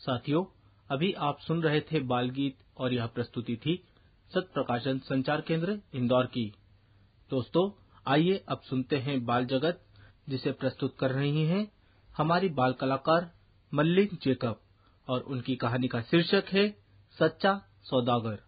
साथियों, अभी आप सुन रहे थे बाल गीत और यह प्रस्तुति थी सत प्रकाशन संचार केंद्र इंदौर की। दोस्तों, आइए अब सुनते हैं बाल जगत, जिसे प्रस्तुत कर रही हैं हमारी बाल कलाकार मल्लिक जेकब, और उनकी कहानी का शीर्षक है सच्चा सौदागर।